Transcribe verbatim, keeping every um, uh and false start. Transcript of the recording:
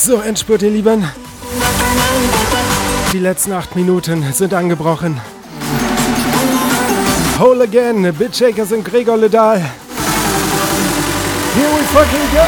So, Endspurt, ihr Lieben. Die letzten acht Minuten sind angebrochen. Whole again, Bitshakers und Gregor Ledal. Here we fucking go!